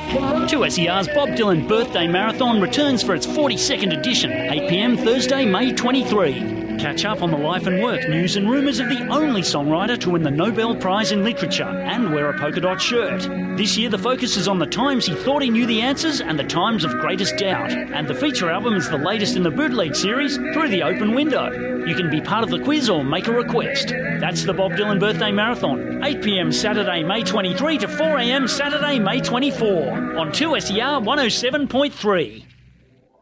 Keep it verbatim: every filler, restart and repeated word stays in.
two S E R's Bob Dylan Birthday Marathon returns for its forty-second edition, eight p m Thursday, May twenty-third. Catch up on the life and work, news and rumours of the only songwriter to win the Nobel Prize in Literature and wear a polka dot shirt. This year the focus is on the times he thought he knew the answers and the times of greatest doubt. And the feature album is the latest in the bootleg series, Through the Open Window. You can be part of the quiz or make a request. That's the Bob Dylan Birthday Marathon, eight p m Saturday, May twenty-third to four a m Saturday, May twenty-fourth on two S E R one oh seven point three.